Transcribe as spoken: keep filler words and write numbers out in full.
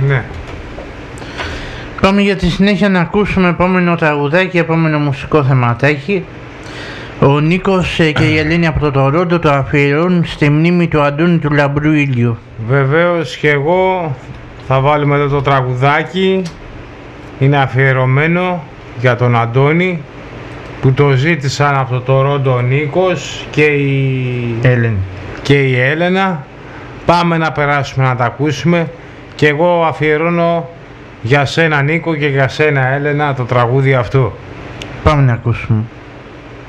Ναι. Πάμε για τη συνέχεια να ακούσουμε επόμενο τραγουδάκι, επόμενο μουσικό θεματάκι. Ο Νίκος και η Ελένη από το Τορόντο το αφιερώνουν στη μνήμη του Αντώνη του Λαμπρού Ήλιου. Βεβαίως και εγώ θα βάλουμε εδώ το τραγουδάκι. Είναι αφιερωμένο για τον Αντώνη που το ζήτησαν από το Τορόντο ο Νίκος και η Έλενη και η Έλενα. Πάμε να περάσουμε να τα ακούσουμε και εγώ αφιερώνω για σένα Νίκο και για σένα Έλενα το τραγούδι αυτό. Πάμε να ακούσουμε.